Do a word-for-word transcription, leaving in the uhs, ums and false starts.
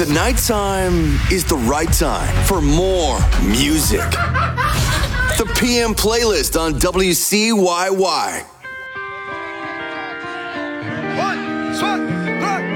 The nighttime is the right time for more music. The P M playlist on W C Y Y.